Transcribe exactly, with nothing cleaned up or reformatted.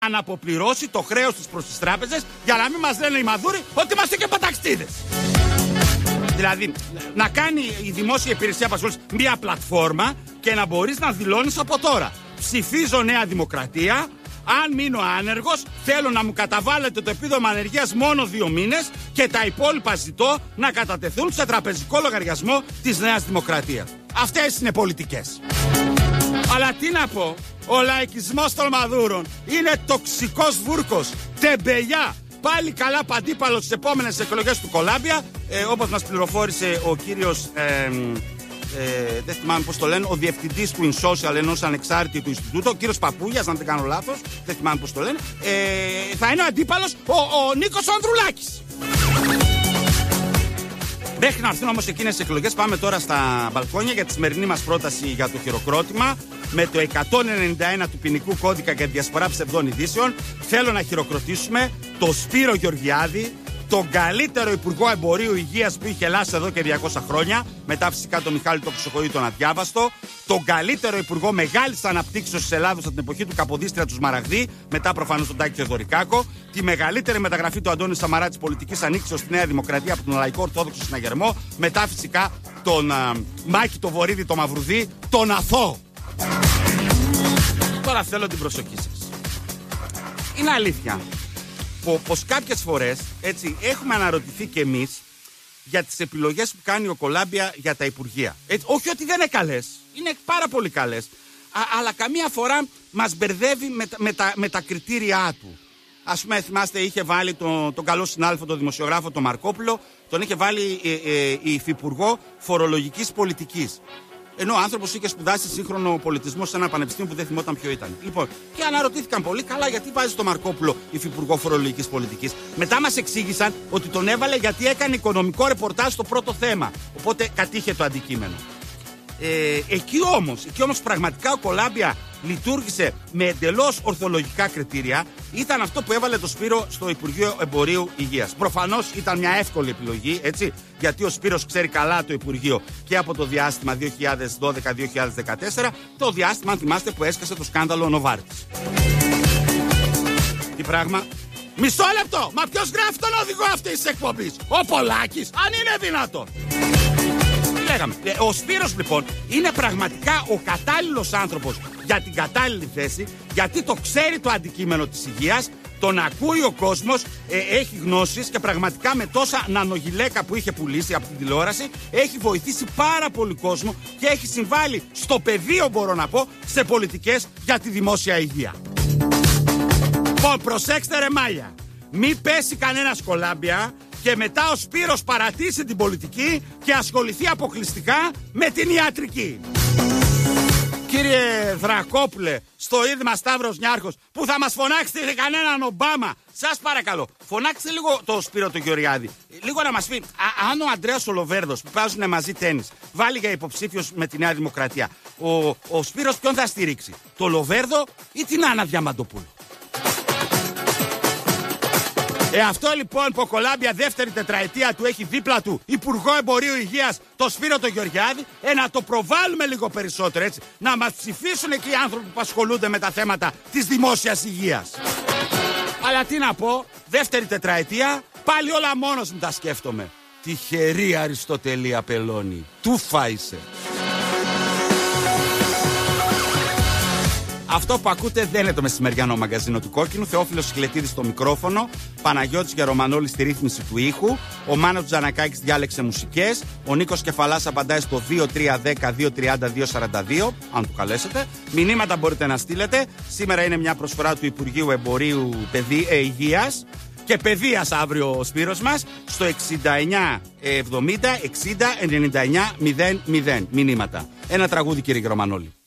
να αποπληρώσει το χρέος της προς τις τράπεζες, για να μην μας λένε οι μαδούροι ότι είμαστε και παταξίδες. Δηλαδή, να κάνει η δημόσια υπηρεσία απασχόλησης μια πλατφόρμα και να μπορείς να δηλώνεις από τώρα: ψηφίζω Νέα Δημοκρατία, αν μείνω άνεργος θέλω να μου καταβάλλετε το επίδομα ανεργίας μόνο δύο μήνες και τα υπόλοιπα ζητώ να κατατεθούν σε τραπεζικό λογαριασμό της Νέας Δημοκρατίας. Αυτές είναι πολιτικές. Αλλά τι να πω, ο λαϊκισμός των μαδούρων είναι τοξικός βούρκος, τεμπελιά. Πάλι καλά παντίπαλο στις επόμενες εκλογές του Κολάμπια, ε, όπως μας πληροφόρησε ο κύριος, ε, ε, δεν θυμάμαι πώς το λένε, ο διευθυντής του InSocial, ενός ανεξάρτητου Ινστιτούτου, ο κύριος Παπούγιας, αν δεν κάνω λάθος, δεν θυμάμαι πώς το λένε, ε, θα είναι ο αντίπαλος ο, ο Νίκος Ανδρουλάκης. Μέχρι να έρθουν όμως εκείνες τις εκλογές, πάμε τώρα στα μπαλκόνια για τη σημερινή μας πρόταση για το χειροκρότημα. Με το εκατόν ενενήντα ένα του ποινικού κώδικα για διασπορά ψευδών ειδήσεων, θέλω να χειροκροτήσουμε το Σπύρο Γεωργιάδη, τον καλύτερο Υπουργό Εμπορίου Υγείας που είχε Ελλάδα εδώ και διακόσια χρόνια, μετά φυσικά τον Μιχάλη τον Χρυσοχοίδη τον αδιάβαστο, τον καλύτερο Υπουργό Μεγάλης Αναπτύξεως της Ελλάδος από την εποχή του Καποδίστρια του Σμαραγδί, μετά προφανώς τον Τάκη Θεοδωρικάκο, τη μεγαλύτερη μεταγραφή του Αντώνη Σαμαρά της πολιτικής ανοίξεως στη Νέα Δημοκρατία από τον Λαϊκό Ορθόδοξο Συναγερμό, μετά φυσικά τον α, Μάκη το Βορύδη το Μαυρουδί, τον Αθώο. Τώρα θέλω την προσοχή σας. Είναι αλήθεια πως κάποιες φορές, έτσι, έχουμε αναρωτηθεί κι εμείς για τις επιλογές που κάνει ο Κολάμπια για τα υπουργεία. Έτσι, όχι ότι δεν είναι καλές, είναι πάρα πολύ καλές, α, αλλά καμία φορά μας μπερδεύει με, με, τα, με τα κριτήριά του. Ας πούμε, θυμάστε, είχε βάλει τον, τον καλό συνάδελφο, τον δημοσιογράφο, τον Μαρκόπουλο, τον είχε βάλει ε, ε, η υφυπουργό φορολογικής πολιτικής. Ενώ ο άνθρωπος είχε σπουδάσει σύγχρονο πολιτισμό σε ένα πανεπιστήμιο που δεν θυμόταν ποιο ήταν. Λοιπόν, και αναρωτήθηκαν πολύ, καλά, γιατί βάζει τον Μαρκόπουλο υφυπουργό φορολογικής πολιτικής. Μετά μας εξήγησαν ότι τον έβαλε γιατί έκανε οικονομικό ρεπορτάζ στο πρώτο θέμα. Οπότε κατήχε το αντικείμενο. Ε, εκεί όμως, εκεί όμως πραγματικά ο Κολάμπια λειτουργήσε με εντελώς ορθολογικά κριτήρια. Ήταν αυτό που έβαλε το Σπύρο στο Υπουργείο Εμπορίου Υγείας. Προφανώς ήταν μια εύκολη επιλογή, έτσι, γιατί ο Σπύρος ξέρει καλά το Υπουργείο και από το διάστημα δύο χιλιάδες δώδεκα με δύο χιλιάδες δεκατέσσερα, το διάστημα, αν θυμάστε, που έσκασε το σκάνδαλο Νοβάρτης. Τι πράγμα? Μισό λεπτό! Μα ποιος γράφει τον οδηγό αυτής της εκπομπής? Ο Πολάκης, αν είναι δυνατόν! Λέγαμε. Ο Σπύρος λοιπόν είναι πραγματικά ο κατάλληλος άνθρωπος για την κατάλληλη θέση, γιατί το ξέρει το αντικείμενο της υγείας, τον ακούει ο κόσμος, ε, έχει γνώσεις και πραγματικά με τόσα νανογυλαίκα που είχε πουλήσει από την τηλεόραση έχει βοηθήσει πάρα πολύ κόσμο και έχει συμβάλει στο πεδίο, μπορώ να πω, σε πολιτικές για τη δημόσια υγεία. Λοιπόν, προσέξτε ρε μάλια, μην πέσει κανένας Κολάμπια και μετά ο Σπύρος παρατήσει την πολιτική και ασχοληθεί αποκλειστικά με την ιατρική. Κύριε Δρακόπουλε, στο Ίδρυμα Σταύρος Νιάρχος, που θα μας φωνάξετε κανέναν Ομπάμα, σας παρακαλώ, φωνάξτε λίγο το Σπύρο το Γεωργιάδη. Λίγο να μας πει, α, αν ο Αντρέας ο Λοβέρδος που παίζουν μαζί τένις βάλει για υποψήφιος με τη Νέα Δημοκρατία, ο, ο Σπύρος ποιον θα στηρίξει, το Λοβέρδο ή την Άννα Διαμαντοπούλου? Ε, αυτό λοιπόν που ο Κολάμπια δεύτερη τετραετία του έχει δίπλα του Υπουργό Εμπορίου Υγείας, το Σπύρο το Γεωργιάδη, ε, να το προβάλλουμε λίγο περισσότερο, έτσι. Να μας ψηφίσουν και οι άνθρωποι που ασχολούνται με τα θέματα της δημόσιας υγείας. Αλλά τι να πω, δεύτερη τετραετία, πάλι όλα μόνος μου τα σκέφτομαι. Τυχερή Αριστοτελή Απελώνη, του φάισε. Αυτό που ακούτε δεν είναι το μεσημεριανό μαγκαζίνο του Κόκκινου. Θεόφιλος Σιχλετίδης στο μικρόφωνο, Παναγιώτης Γερομανόλης στη ρύθμιση του ήχου, ο Μάνος Τζανακάκης διάλεξε μουσικές, ο Νίκος Κεφαλάς απαντάει στο δύο τρία ένα μηδέν δύο τριάντα δύο σαράντα δύο, αν του καλέσετε. Μηνύματα μπορείτε να στείλετε. Σήμερα είναι μια προσφορά του Υπουργείου Εμπορίου Παιδι... ε, Υγείας και Παιδείας αύριο ο Σπύρος μας, στο εξήντα εννιά εβδομήντα εξήντα ενενήντα εννιά μηδέν μηδέν. Μηνύματα. Ένα τραγούδι, κύριε Γερομανόλη.